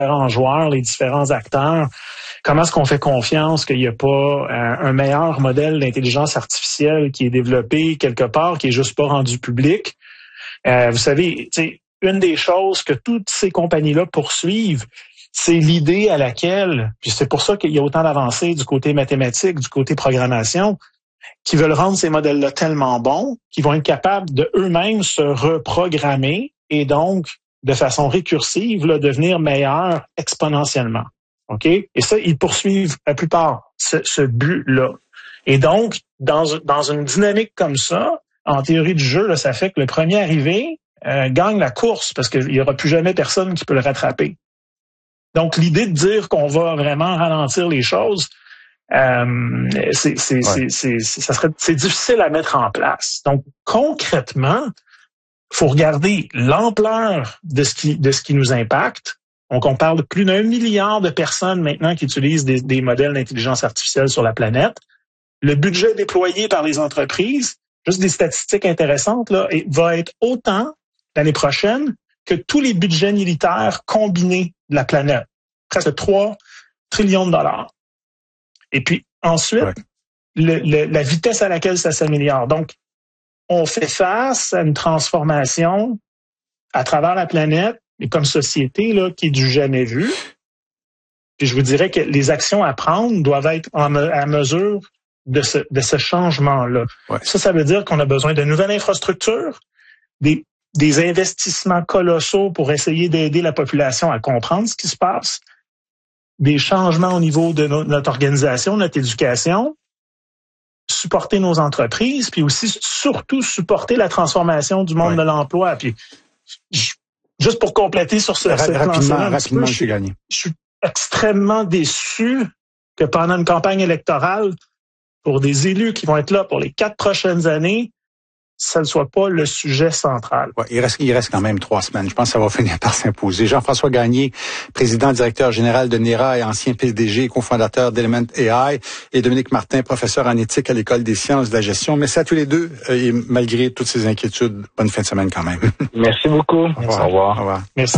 différents joueurs, les différents acteurs. Comment est-ce qu'on fait confiance qu'il n'y a pas un meilleur modèle d'intelligence artificielle qui est développé quelque part, qui est juste pas rendu public? Vous savez, une des choses que toutes ces compagnies-là poursuivent, c'est l'idée à laquelle, puis c'est pour ça qu'il y a autant d'avancées du côté mathématique, du côté programmation, qui veulent rendre ces modèles-là tellement bons qu'ils vont être capables de eux-mêmes se reprogrammer et donc, de façon récursive, là, devenir meilleurs exponentiellement. OK? Et ça, ils poursuivent la plupart ce but-là. Et donc, dans une dynamique comme ça, en théorie du jeu, là, ça fait que le premier arrivé gagne la course parce qu'il n'y aura plus jamais personne qui peut le rattraper. Donc, l'idée de dire qu'on va vraiment ralentir les choses, c'est difficile à mettre en place. Donc, concrètement, faut regarder l'ampleur de ce qui nous impacte. Donc, on parle de plus d'1 milliard de personnes maintenant qui utilisent des modèles d'intelligence artificielle sur la planète. Le budget déployé par les entreprises, juste des statistiques intéressantes, là, va être autant l'année prochaine que tous les budgets militaires combinés de la planète. Presque 3 trillions de dollars. Et puis, ensuite, la vitesse à laquelle ça s'améliore. Donc, on fait face à une transformation à travers la planète et comme société là, qui est du jamais vu. Puis je vous dirais que les actions à prendre doivent être à mesure de ce changement-là. Ouais. Ça veut dire qu'on a besoin de nouvelles infrastructures, des investissements colossaux pour essayer d'aider la population à comprendre ce qui se passe, des changements au niveau de notre organisation, notre éducation, supporter nos entreprises, puis aussi surtout supporter la transformation du monde de l'emploi. Puis juste pour compléter sur ce rapidement, je suis extrêmement déçu que pendant une campagne électorale, pour des élus qui vont être là pour les 4 prochaines années, ça ne soit pas le sujet central. Ouais, il reste quand même 3 semaines. Je pense que ça va finir par s'imposer. Jean-François Gagné, président directeur général de NERA et ancien PDG et cofondateur d'Element AI, et Dominique Martin, professeur en éthique à l'École des sciences de la gestion. Merci à tous les deux et malgré toutes ces inquiétudes, bonne fin de semaine quand même. Merci beaucoup. Au revoir. Au revoir. Merci.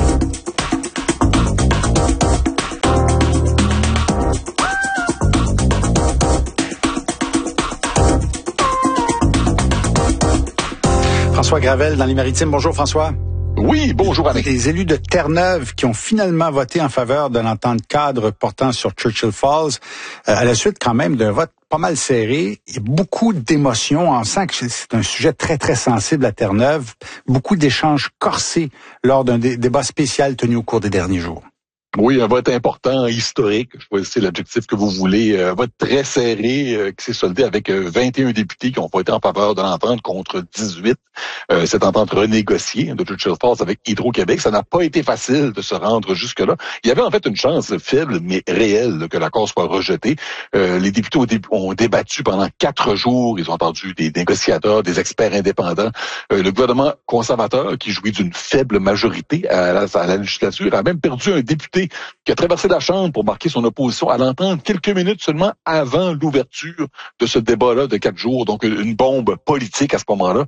François Gravel dans les Maritimes. Bonjour François. Oui, bonjour Alain. Les élus de Terre-Neuve qui ont finalement voté en faveur de l'entente cadre portant sur Churchill Falls, à la suite quand même d'un vote pas mal serré, il y a beaucoup d'émotions. On sent que c'est un sujet très, très sensible à Terre-Neuve. Beaucoup d'échanges corsés lors d'un débat spécial tenu au cours des derniers jours. Oui, un vote important, historique, choisissez l'adjectif que vous voulez, un vote très serré qui s'est soldé avec 21 députés qui ont voté en faveur de l'entente contre 18. Cette entente renégociée de Churchill Falls avec Hydro-Québec, ça n'a pas été facile de se rendre jusque-là. Il y avait en fait une chance faible mais réelle que l'accord soit rejeté. Les députés ont débattu pendant 4 jours, ils ont entendu des négociateurs, des experts indépendants. Le gouvernement conservateur, qui jouit d'une faible majorité à la législature, a même perdu un député qui a traversé la Chambre pour marquer son opposition à l'entente quelques minutes seulement avant l'ouverture de ce débat-là de 4 jours. Donc, une bombe politique à ce moment-là.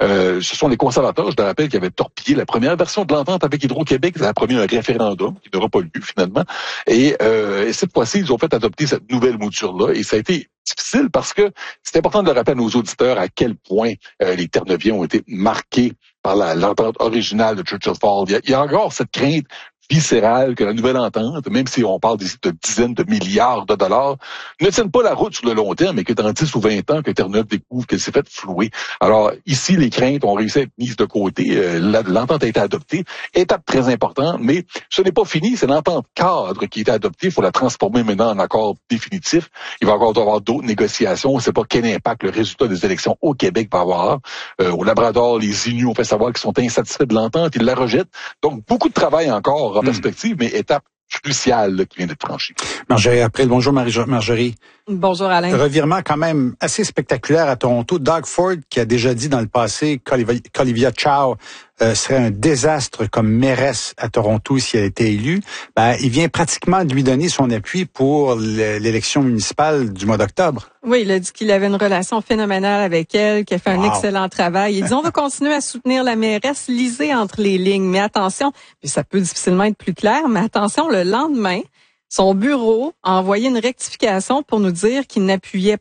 Ce sont les conservateurs, je te rappelle, qui avaient torpillé la première version de l'entente avec Hydro-Québec. Ça a promis un référendum qui n'aura pas lieu, finalement. Et cette fois-ci, ils ont fait adopter cette nouvelle mouture-là. Et ça a été difficile parce que c'est important de le rappeler à nos auditeurs à quel point les Terre-Neuviens ont été marqués par l'entente originale de Churchill Falls. Il y a encore cette crainte viscérale que la nouvelle entente, même si on parle d'ici de dizaines de milliards de dollars, ne tienne pas la route sur le long terme et que dans 10 ou 20 ans, que Terre-Neuve découvre qu'elle s'est faite flouer. Alors, ici, les craintes ont réussi à être mises de côté. L'entente a été adoptée. Étape très importante, mais ce n'est pas fini. C'est l'entente cadre qui a été adoptée. Il faut la transformer maintenant en accord définitif. Il va encore y avoir d'autres négociations. On ne sait pas quel impact le résultat des élections au Québec va avoir. Au Labrador, les Inuits ont fait savoir qu'ils sont insatisfaits de l'entente. Ils la rejettent. Donc, beaucoup de travail encore en perspective, mais étape cruciale qui vient d'être franchie. Marjorie April, bonjour Marjorie. Bonjour Alain. Revirement quand même assez spectaculaire à Toronto. Doug Ford, qui a déjà dit dans le passé qu'Olivia Chow serait un désastre comme mairesse à Toronto si elle était élue, il vient pratiquement de lui donner son appui pour l'élection municipale du mois d'octobre. Oui, il a dit qu'il avait une relation phénoménale avec elle, qu'il a fait un excellent travail. Il dit, on va continuer à soutenir la mairesse, lisez entre les lignes. Mais attention, puis ça peut difficilement être plus clair, mais attention, le lendemain, son bureau a envoyé une rectification pour nous dire qu'il n'appuyait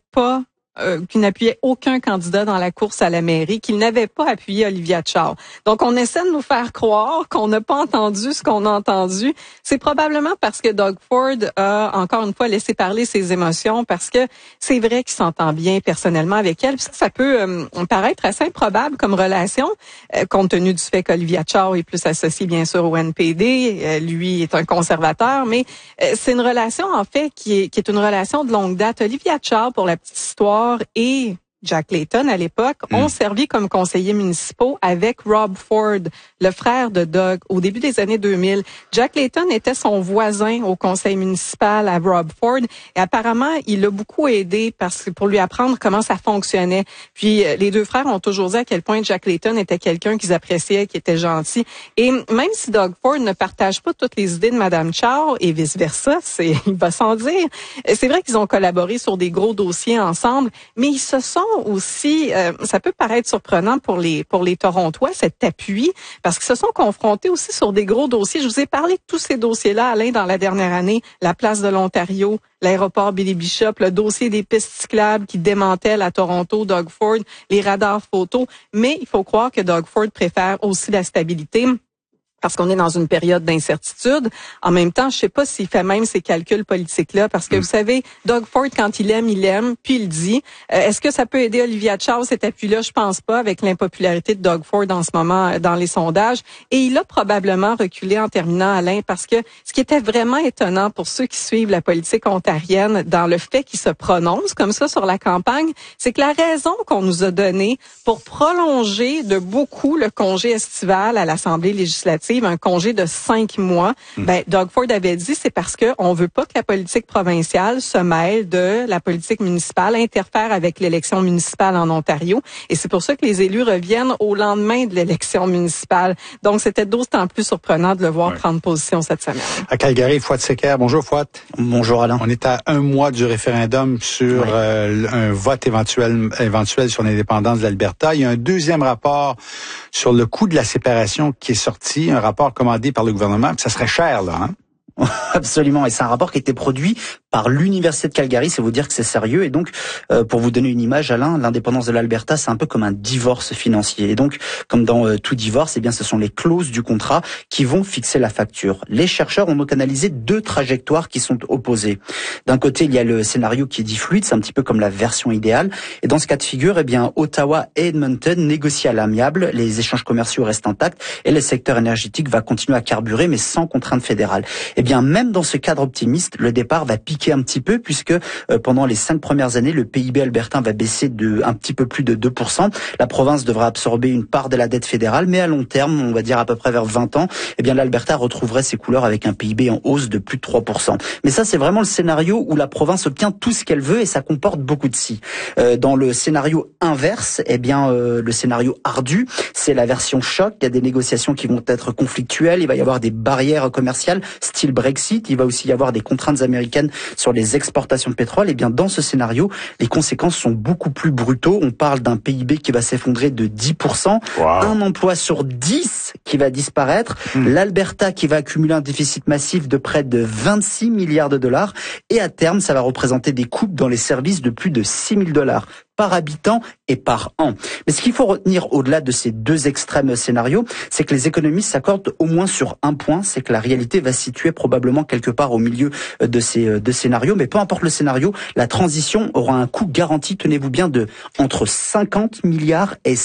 aucun candidat dans la course à la mairie, qu'il n'avait pas appuyé Olivia Chow. Donc, on essaie de nous faire croire qu'on n'a pas entendu ce qu'on a entendu. C'est probablement parce que Doug Ford a, encore une fois, laissé parler ses émotions, parce que c'est vrai qu'il s'entend bien personnellement avec elle. Puis ça peut paraître assez improbable comme relation, compte tenu du fait qu'Olivia Chow est plus associée, bien sûr, au NPD. Lui est un conservateur, mais c'est une relation, en fait, qui est une relation de longue date. Olivia Chow, pour la petite histoire, et Jack Layton, à l'époque, ont servi comme conseillers municipaux avec Rob Ford, le frère de Doug, au début des années 2000. Jack Layton était son voisin au conseil municipal à Rob Ford et apparemment, il l'a beaucoup aidé pour lui apprendre comment ça fonctionnait. Puis, les deux frères ont toujours dit à quel point Jack Layton était quelqu'un qu'ils appréciaient, qui était gentil. Et même si Doug Ford ne partage pas toutes les idées de Madame Chow et vice-versa, il va sans dire. C'est vrai qu'ils ont collaboré sur des gros dossiers ensemble, mais ils se sont aussi, ça peut paraître surprenant pour les Torontois, cet appui, parce qu'ils se sont confrontés aussi sur des gros dossiers. Je vous ai parlé de tous ces dossiers-là, Alain, dans la dernière année. La place de l'Ontario, l'aéroport Billy Bishop, le dossier des pistes cyclables qui démantèlent à Toronto, Doug Ford, les radars photos. Mais il faut croire que Doug Ford préfère aussi la stabilité, parce qu'on est dans une période d'incertitude. En même temps, je sais pas s'il fait même ces calculs politiques-là, parce que vous savez, Doug Ford, quand il aime, puis il dit. Est-ce que ça peut aider Olivia Chow, cet appui-là? Je pense pas, avec l'impopularité de Doug Ford en ce moment dans les sondages. Et il a probablement reculé en terminant, Alain, parce que ce qui était vraiment étonnant pour ceux qui suivent la politique ontarienne dans le fait qu'il se prononce comme ça sur la campagne, c'est que la raison qu'on nous a donnée pour prolonger de beaucoup le congé estival à l'Assemblée législative, un congé de 5 mois, Doug Ford avait dit, c'est parce que on veut pas que la politique provinciale se mêle de la politique municipale, interfère avec l'élection municipale en Ontario. Et c'est pour ça que les élus reviennent au lendemain de l'élection municipale. Donc, c'était d'autant plus surprenant de le voir prendre position cette semaine. À Calgary, Fouad Secker. Bonjour, Fouad. Bonjour, Alain. On est à un mois du référendum sur un vote éventuel sur l'indépendance de l'Alberta. Il y a un deuxième rapport sur le coût de la séparation qui est sorti, un rapport commandé par le gouvernement. Ça serait cher, là, hein? Absolument, et c'est un rapport qui a été produit par l'Université de Calgary, c'est vous dire que c'est sérieux. Et donc, pour vous donner une image, Alain, l'indépendance de l'Alberta, c'est un peu comme un divorce financier. Et donc, comme dans tout divorce, ce sont les clauses du contrat qui vont fixer la facture. Les chercheurs ont donc analysé deux trajectoires qui sont opposées. D'un côté, il y a le scénario qui est dit fluide, c'est un petit peu comme la version idéale. Et dans ce cas de figure, Ottawa et Edmonton négocient à l'amiable, les échanges commerciaux restent intacts et le secteur énergétique va continuer à carburer, mais sans contrainte fédérale. Même dans ce cadre optimiste, le départ va piquer un petit peu puisque pendant les 5 premières années, le PIB albertain va baisser de un petit peu plus de 2%. La province devra absorber une part de la dette fédérale, mais à long terme, on va dire à peu près vers 20 ans, l'Alberta retrouverait ses couleurs avec un PIB en hausse de plus de 3%. Mais ça, c'est vraiment le scénario où la province obtient tout ce qu'elle veut et ça comporte beaucoup de si. Dans le scénario inverse, le scénario ardu, c'est la version choc. Il y a des négociations qui vont être conflictuelles. Il va y avoir des barrières commerciales, style Brexit, il va aussi y avoir des contraintes américaines sur les exportations de pétrole. Dans ce scénario, les conséquences sont beaucoup plus brutaux. On parle d'un PIB qui va s'effondrer de 10%, un emploi sur 10 qui va disparaître, l'Alberta qui va accumuler un déficit massif de près de 26 milliards de dollars et à terme, ça va représenter des coupes dans les services de plus de 6 000 $ par habitant et par an. Mais ce qu'il faut retenir au-delà de ces deux extrêmes scénarios, c'est que les économistes s'accordent au moins sur un point, c'est que la réalité va se situer probablement quelque part au milieu de ces deux scénarios. Mais peu importe le scénario, la transition aura un coût garanti, tenez-vous bien, de entre 50 milliards et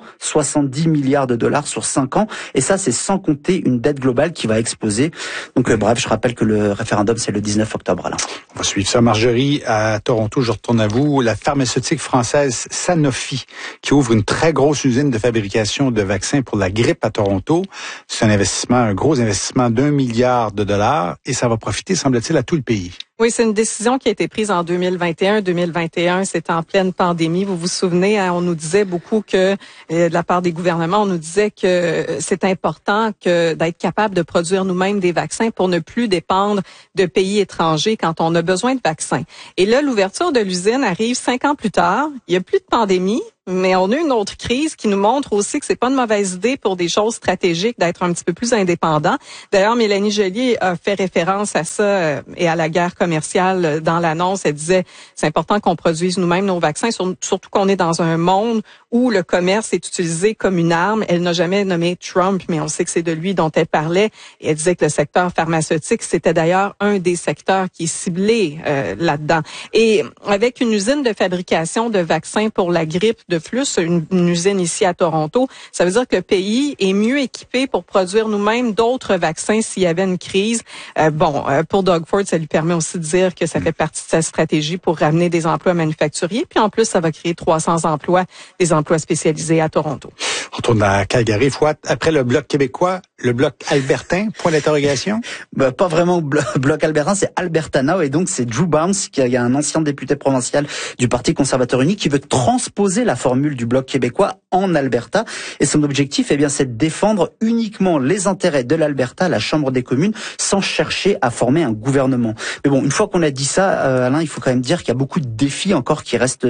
170 milliards de dollars sur 5 ans. Et ça, c'est sans compter une dette globale qui va exploser. Donc bref, je rappelle que le référendum, c'est le 19 octobre. Alain. On va suivre ça. Marjorie, à Toronto, je retourne à vous. La pharmaceutique française Sanofi, qui ouvre une très grosse usine de fabrication de vaccins pour la grippe à Toronto. C'est un gros investissement d'1 milliard de dollars et ça va profiter, semble-t-il, à tout le pays. Oui, c'est une décision qui a été prise en 2021. 2021, c'était en pleine pandémie. Vous vous souvenez, hein, on nous disait beaucoup que, de la part des gouvernements, on nous disait que c'est important que d'être capable de produire nous-mêmes des vaccins pour ne plus dépendre de pays étrangers quand on a besoin de vaccins. Et là, l'ouverture de l'usine arrive 5 ans plus tard. Il n'y a plus de pandémie. Mais on a une autre crise qui nous montre aussi que c'est pas une mauvaise idée pour des choses stratégiques d'être un petit peu plus indépendant. D'ailleurs, Mélanie Joly a fait référence à ça et à la guerre commerciale dans l'annonce. Elle disait c'est important qu'on produise nous-mêmes nos vaccins, surtout qu'on est dans un monde où le commerce est utilisé comme une arme. Elle n'a jamais nommé Trump, mais on sait que c'est de lui dont elle parlait. Et elle disait que le secteur pharmaceutique, c'était d'ailleurs un des secteurs qui est ciblé là-dedans. Et avec une usine de fabrication de vaccins pour la grippe de flux, une usine ici à Toronto, ça veut dire que le pays est mieux équipé pour produire nous-mêmes d'autres vaccins s'il y avait une crise. Pour Doug Ford, ça lui permet aussi de dire que ça fait partie de sa stratégie pour ramener des emplois manufacturiers. Puis en plus, ça va créer 300 emplois, des emplois spécialisés à Toronto. On retourne à Calgary. Fouad, après le Bloc québécois, le Bloc albertain, point d'interrogation? Pas vraiment Bloc albertain, c'est Alberta Now. Et donc, c'est Drew Barnes, qui est un ancien député provincial du Parti conservateur unique, qui veut transposer la formule du Bloc québécois en Alberta. Et son objectif, c'est de défendre uniquement les intérêts de l'Alberta, la Chambre des communes, sans chercher à former un gouvernement. Mais bon, une fois qu'on a dit ça, Alain, il faut quand même dire qu'il y a beaucoup de défis encore qui restent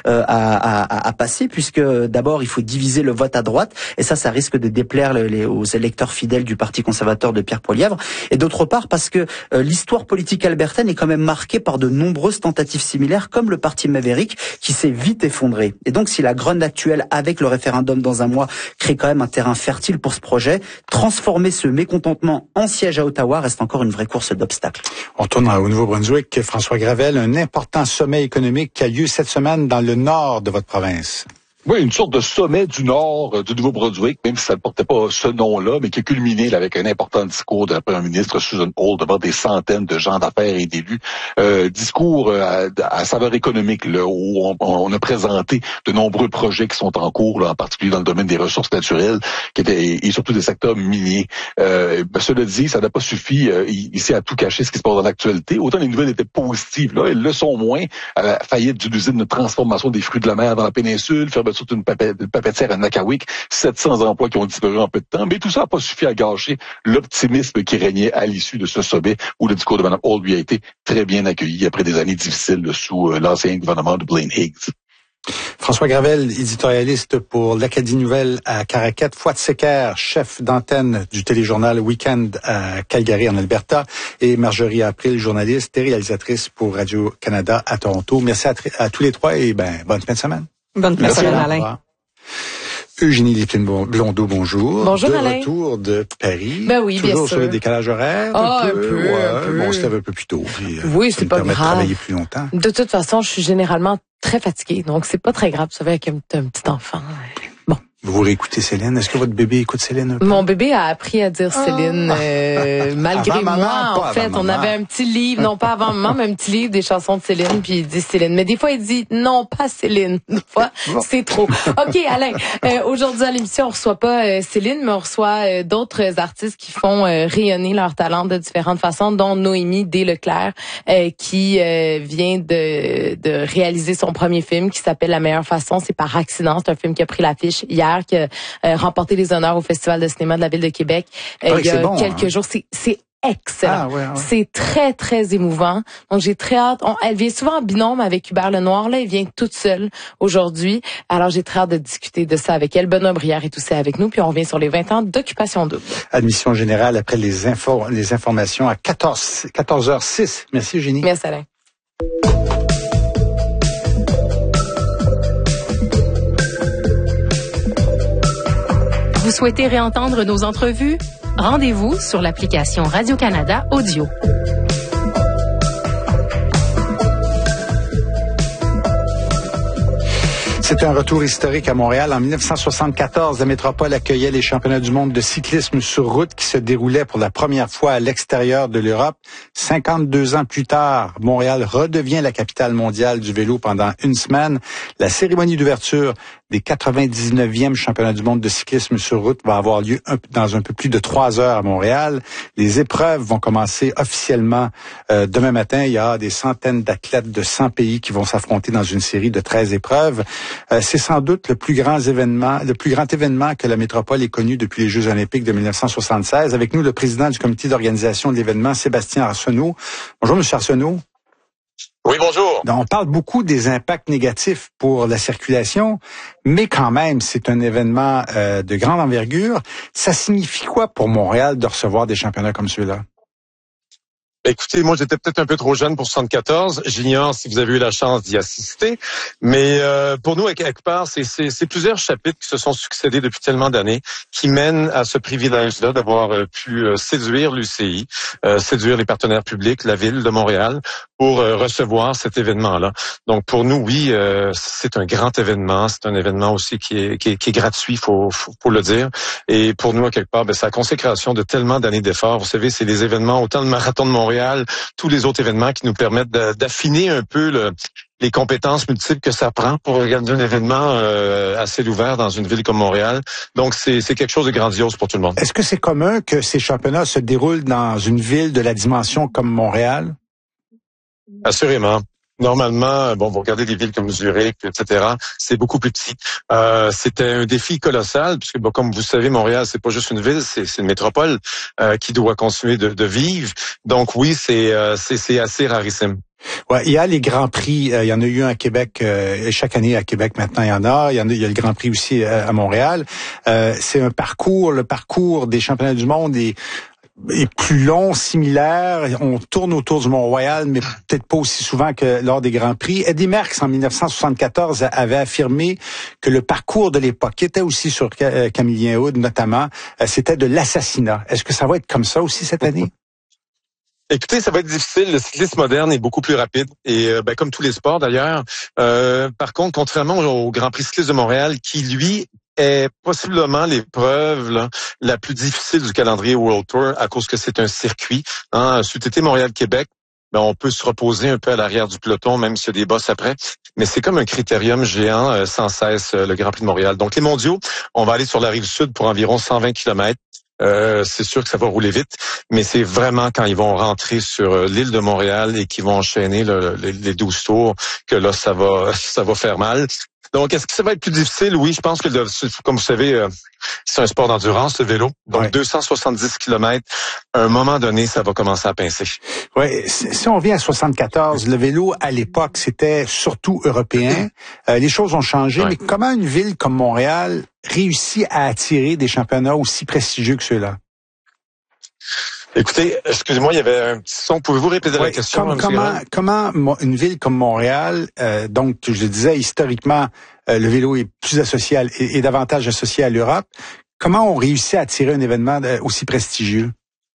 à passer, puisque d'abord, il faut diviser le vote à droite. Et ça risque de déplaire aux électeurs fidèles du Parti conservateur de Pierre Poilievre. Et d'autre part, parce que l'histoire politique albertaine est quand même marquée par de nombreuses tentatives similaires, comme le Parti Maverick, qui s'est vite effondré. Et donc, si la grogne actuelle, avec le référendum dans un mois, crée quand même un terrain fertile pour ce projet, transformer ce mécontentement en siège à Ottawa reste encore une vraie course d'obstacles. On tourne au Nouveau-Brunswick. François Gravel, un important sommet économique qui a lieu cette semaine dans le nord de votre province. Oui, une sorte de sommet du nord du Nouveau-Brunswick, même si ça ne portait pas ce nom-là, mais qui a culminé là, avec un important discours de la première ministre Susan Hall devant des centaines de gens d'affaires et d'élus. Discours à saveur économique, là, où on a présenté de nombreux projets qui sont en cours, là, en particulier dans le domaine des ressources naturelles, et surtout des secteurs miniers. Cela dit, ça n'a pas suffi ici à tout cacher ce qui se passe dans l'actualité. Autant les nouvelles étaient positives, là, elles le sont moins. À la faillite d'une usine de transformation des fruits de la mer dans la péninsule, fermeture d'une papetière à Nakawik, 700 emplois qui ont disparu en peu de temps, mais tout ça n'a pas suffi à gâcher l'optimisme qui régnait à l'issue de ce sommet où le discours de Mme Hall lui a été très bien accueilli après des années difficiles sous l'ancien gouvernement de Blaine Higgs. François Gravel, éditorialiste pour l'Acadie Nouvelle à Caraquette, Fouad Secker, chef d'antenne du téléjournal Weekend à Calgary en Alberta, et Marjorie April, journaliste et réalisatrice pour Radio-Canada à Toronto. Merci à tous les trois et bonne fin de semaine. Bonne fin de semaine, Alain. Eugénie Lipine-Blondeau, bonjour. Bonjour, Alain. De retour de Paris. Ben oui, bien sûr. Toujours sur le décalage horaire. Un peu. Bon, c'était un peu plus tôt. Puis, oui, c'est pas grave. De travailler plus longtemps. De toute façon, je suis généralement très fatiguée, donc c'est pas très grave. Vous savez, avec un petit enfant. Bon. Vous réécoutez Céline. Est-ce que votre bébé écoute Céline un peu? Mon bébé a appris à dire Céline, malgré moi. En fait, on avait un petit livre, non pas avant maman, mais un petit livre des chansons de Céline, puis il dit Céline. Mais des fois, il dit non, pas Céline. Des fois, c'est trop. OK, Alain. Aujourd'hui à l'émission, on reçoit pas Céline, mais on reçoit d'autres artistes qui font rayonner leur talent de différentes façons, dont Noémie Desleclerc, qui vient de réaliser son premier film qui s'appelle La meilleure façon. C'est par accident. C'est un film qui a pris l'affiche hier, qui a remporté les honneurs au Festival de cinéma de la Ville de Québec il y a quelques jours. C'est excellent. Ouais. C'est très, très émouvant. Donc, j'ai très hâte. Elle vient souvent en binôme avec Hubert Lenoir. Là, elle vient toute seule aujourd'hui. Alors, j'ai très hâte de discuter de ça avec elle. Benoît Brière est aussi avec nous. Puis, on revient sur les 20 ans d'Occupation Double. Admission générale après les informations à 14h06. Merci, Eugénie. Merci, Alain. Vous souhaitez réentendre nos entrevues? Rendez-vous sur l'application Radio-Canada Audio. C'est un retour historique à Montréal. En 1974, la métropole accueillait les championnats du monde de cyclisme sur route qui se déroulaient pour la première fois à l'extérieur de l'Europe. 52 ans plus tard, Montréal redevient la capitale mondiale du vélo pendant une semaine. La cérémonie d'ouverture des 99e championnats du monde de cyclisme sur route va avoir lieu dans un peu plus de 3 heures à Montréal. Les épreuves vont commencer officiellement demain matin. Il y a des centaines d'athlètes de 100 pays qui vont s'affronter dans une série de 13 épreuves. C'est sans doute le plus grand événement que la métropole ait connu depuis les Jeux olympiques de 1976. Avec nous, le président du comité d'organisation de l'événement, Sébastien Arsenault. Bonjour, M. Arsenault. Oui, bonjour. On parle beaucoup des impacts négatifs pour la circulation, mais quand même, c'est un événement de grande envergure. Ça signifie quoi pour Montréal de recevoir des championnats comme ceux-là? Écoutez, moi, j'étais peut-être un peu trop jeune pour 74. J'ignore si vous avez eu la chance d'y assister. Mais pour nous, à quelque part, c'est plusieurs chapitres qui se sont succédés depuis tellement d'années qui mènent à ce privilège-là d'avoir pu séduire l'UCI, séduire les partenaires publics, la Ville de Montréal, pour recevoir cet événement-là. Donc, pour nous, oui, c'est un grand événement. C'est un événement aussi qui est gratuit, faut le dire. Et pour nous, à quelque part, c'est la consécration de tellement d'années d'efforts. Vous savez, c'est des événements, autant le Marathon de Montréal, tous les autres événements qui nous permettent d'affiner un peu les compétences multiples que ça prend pour organiser un événement à ciel ouvert dans une ville comme Montréal. Donc, c'est quelque chose de grandiose pour tout le monde. Est-ce que c'est commun que ces championnats se déroulent dans une ville de la dimension comme Montréal? Assurément. Normalement, vous regardez des villes comme Zurich, etc., c'est beaucoup plus petit. C'était un défi colossal, puisque comme vous savez, Montréal, c'est pas juste une ville, c'est une métropole qui doit continuer de vivre. Donc oui, c'est assez rarissime. Ouais, il y a les grands prix. Il y en a eu un à Québec. Chaque année à Québec, maintenant, il y en a. Il y a le Grand Prix aussi à Montréal. C'est un parcours. Le parcours des championnats du monde est plus long, similaire. On tourne autour du Mont-Royal, mais peut-être pas aussi souvent que lors des Grands Prix. Eddy Merckx, en 1974, avait affirmé que le parcours de l'époque, qui était aussi sur Camillien Houde notamment, c'était de l'assassinat. Est-ce que ça va être comme ça aussi cette année? Écoutez, ça va être difficile. Le cyclisme moderne est beaucoup plus rapide et comme tous les sports d'ailleurs. Par contre, contrairement au Grand Prix cycliste de Montréal, qui lui est possiblement l'épreuve la plus difficile du calendrier World Tour à cause que c'est un circuit. C'eût Montréal-Québec, on peut se reposer un peu à l'arrière du peloton, même s'il y a des bosses après. Mais c'est comme un critérium géant sans cesse, le Grand Prix de Montréal. Donc les mondiaux, on va aller sur la rive sud pour environ 120 km. C'est sûr que ça va rouler vite, mais c'est vraiment quand ils vont rentrer sur l'île de Montréal et qu'ils vont enchaîner les 12 tours que là, ça va faire mal. Donc, est-ce que ça va être plus difficile? Oui, je pense que, comme vous savez, c'est un sport d'endurance, le vélo. Donc, ouais. 270 km, à un moment donné, ça va commencer à pincer. Oui, si on vient à 74, le vélo, à l'époque, c'était surtout européen. Les choses ont changé, ouais. Mais comment une ville comme Montréal réussit à attirer des championnats aussi prestigieux que ceux-là? Écoutez, excusez-moi, il y avait un petit son. Pouvez-vous répéter la question? Comment une ville comme Montréal, donc je le disais, historiquement, le vélo est plus associé et davantage associé à l'Europe. Comment on réussit à attirer un événement aussi prestigieux?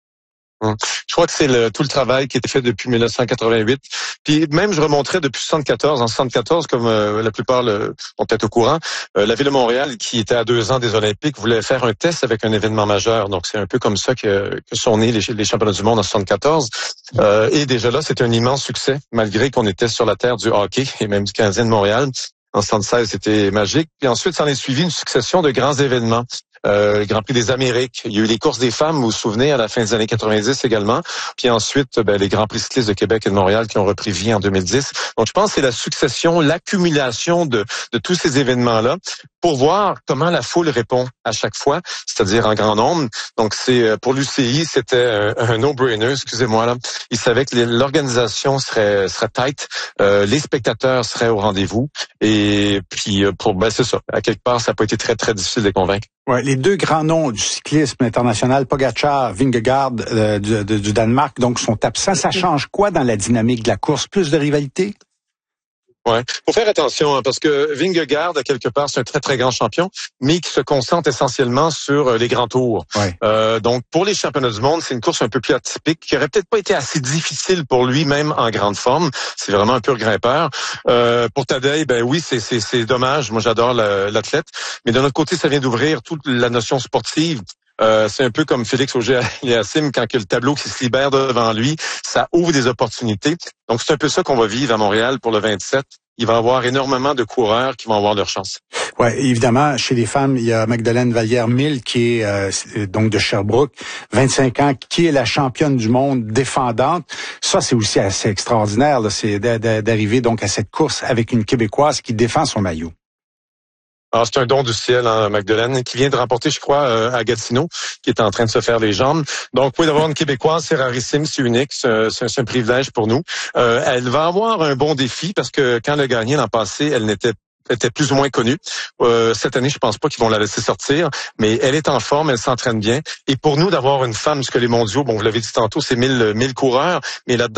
Je crois que c'est tout le travail qui a été fait depuis 1988. Puis même, je remonterais depuis 74. En 74, comme la plupart ont peut-être au courant, la Ville de Montréal, qui était à 2 ans des Olympiques, voulait faire un test avec un événement majeur. Donc, c'est un peu comme ça que sont nés les championnats du monde en 74. Et déjà là, c'était un immense succès, malgré qu'on était sur la terre du hockey et même du Canadien de Montréal. En 76, c'était magique. Puis ensuite, s'en est suivi une succession de grands événements. Le Grand Prix des Amériques. Il y a eu les courses des femmes, vous vous souvenez, à la fin des années 90 également. Puis ensuite, les Grands Prix cyclistes de Québec et de Montréal qui ont repris vie en 2010. Donc, je pense que c'est la succession, l'accumulation de tous ces événements-là pour voir comment la foule répond à chaque fois, c'est-à-dire en grand nombre. Donc, pour l'UCI, c'était un no-brainer, excusez-moi là. Ils savaient que l'organisation serait tight, les spectateurs seraient au rendez-vous. Et puis, c'est ça. À quelque part, ça n'a pas été très, très difficile de les convaincre. Ouais, les deux grands noms du cyclisme international, Pogačar, Vingegaard du Danemark, donc sont absents. Ça change quoi dans la dynamique de la course? Plus de rivalité? Ouais, faut faire attention parce que Vingegaard, à quelque part, c'est un très très grand champion, mais qui se concentre essentiellement sur les grands tours. Ouais. Donc pour les championnats du monde, c'est une course un peu plus atypique, qui aurait peut-être pas été assez difficile pour lui, même en grande forme. C'est vraiment un pur grimpeur. Pour Tadej, oui, c'est dommage. Moi, j'adore l'athlète, mais d'un autre côté, ça vient d'ouvrir toute la notion sportive. C'est un peu comme Félix Auger-Aliassime, quand que le tableau qui se libère devant lui, ça ouvre des opportunités. Donc, c'est un peu ça qu'on va vivre à Montréal pour le 27. Il va y avoir énormément de coureurs qui vont avoir leur chance. Ouais, évidemment, chez les femmes, il y a Magdalene Vallière-Mille qui est donc de Sherbrooke, 25 ans, qui est la championne du monde défendante. Ça, c'est aussi assez extraordinaire, là, c'est d'arriver donc à cette course avec une Québécoise qui défend son maillot. Alors, c'est un don du ciel, hein, Magdalene, qui vient de remporter, je crois, à Gatineau, qui est en train de se faire les jambes. Donc, oui, d'avoir une Québécoise, c'est rarissime, c'est unique, c'est un privilège pour nous. Elle va avoir un bon défi parce que quand elle a gagné l'an passé, elle était plus ou moins connue. Cette année, je pense pas qu'ils vont la laisser sortir, mais elle est en forme, elle s'entraîne bien. Et pour nous, d'avoir une femme, parce que les mondiaux, bon, vous l'avez dit tantôt, c'est 1000 coureurs, mais là-dedans,